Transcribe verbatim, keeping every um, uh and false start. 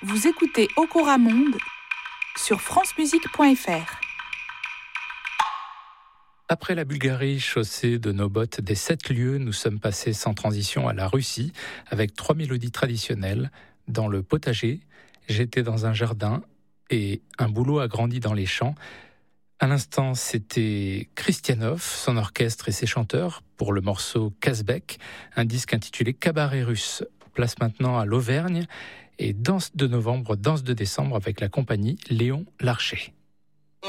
Vous écoutez Okora Monde sur france musique point f r. Après la Bulgarie, chaussée de nos bottes des sept lieux, nous sommes passés sans transition à la Russie, avec trois mélodies traditionnelles. Dans le potager, j'étais dans un jardin et un bouleau a grandi dans les champs. À l'instant, c'était Kristianov, son orchestre et ses chanteurs pour le morceau Kazbek, un disque intitulé Cabaret russe. Place maintenant à l'Auvergne et danse de novembre, danse de décembre avec la compagnie Léon Larcher.